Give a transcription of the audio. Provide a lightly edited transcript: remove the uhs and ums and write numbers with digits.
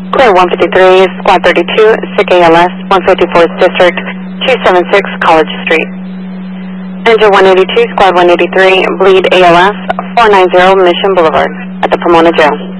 Clear 153, Squad 32, SIC ALS, 154th District, 276 College Street. Enter 182, Squad 183, Bleed ALS, 490 Mission Boulevard, at the Pomona Jail.